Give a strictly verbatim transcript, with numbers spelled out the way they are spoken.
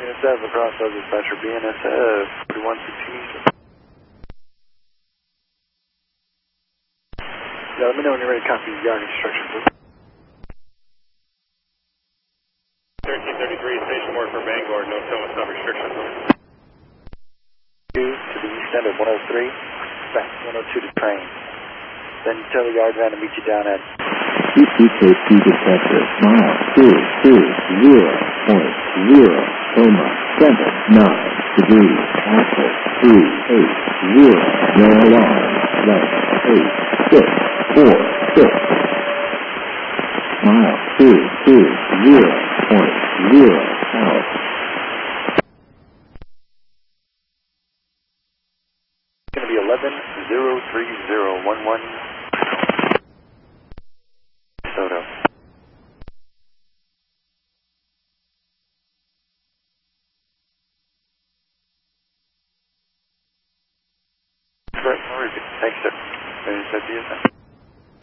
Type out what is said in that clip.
B N S F, across Douglas dispatcher, B N S F, forty-one sixteen. Yeah, let me know when you're ready to copy yard instructions, please. thirteen thirty-three, station work for Bangor, no thermal stop restrictions. two to the east end of one oh three, back one oh two to train. Then tell the yard van to meet you down at T P K P detector, mile two two zero point zero, coma seven nine degrees, alpha three eight zero, no alarm, left eight six four six, mile two two zero point zero out. It's going to be eleven zero three zero one one Soto. Right, thanks, sir. Is that the